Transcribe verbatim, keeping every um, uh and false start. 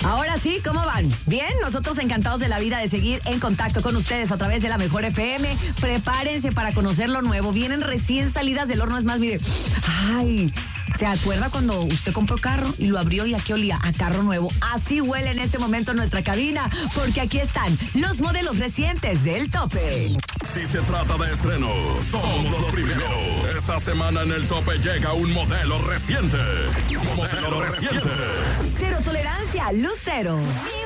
Ahora sí, ¿cómo van? Bien, nosotros encantados de la vida de seguir en contacto con ustedes a través de la Mejor F M. Prepárense para conocer lo nuevo. Vienen recién salidas del horno. Es más, mire, ay, ¿se acuerda cuando usted compró carro y lo abrió y aquí olía a carro nuevo? Así huele en este momento nuestra cabina, porque aquí están los modelos recientes del tope. Si se trata de estrenos, somos los primeros. Esta semana en el tope llega un modelo reciente. Un modelo reciente. Cero tolerancia, Lucero.